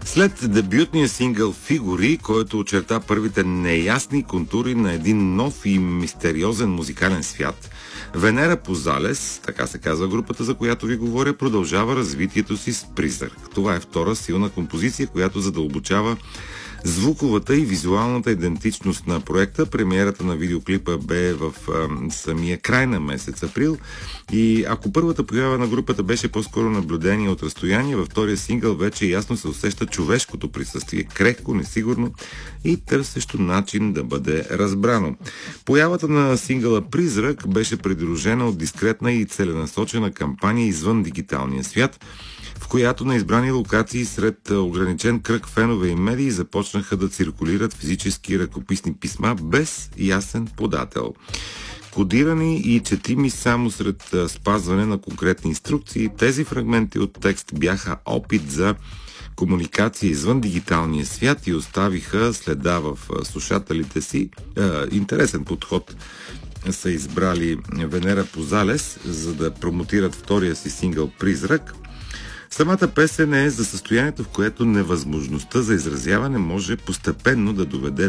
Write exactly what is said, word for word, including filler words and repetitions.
След дебютния сингъл "Фигури", който очерта първите неясни контури на един нов и мистериозен музикален свят, Венера Позалес, така се казва групата, за която ви говоря, продължава развитието си с "Призрак". Това е втора силна композиция, която задълбочава звуковата и визуалната идентичност на проекта. Премиерата на видеоклипа бе в а, самия край на месец април и ако първата поява на групата беше по-скоро наблюдение от разстояние, във втория сингъл вече ясно се усеща човешкото присъствие, крехко, несигурно и търсещо начин да бъде разбрано. Появата на сингъла "Призрак" беше придружена от дискретна и целенасочена кампания извън дигиталния свят, в която на избрани локации сред ограничен кръг фенове и медии започнаха да циркулират физически ръкописни писма без ясен подател. Кодирани и четими само сред спазване на конкретни инструкции, тези фрагменти от текст бяха опит за комуникация извън дигиталния свят и оставиха следа в слушателите си. Е, интересен подход са избрали Венера Позалес, за да промотират втория си сингъл "Призрак". Самата песен е за състоянието, в което невъзможността за изразяване може постепенно да доведе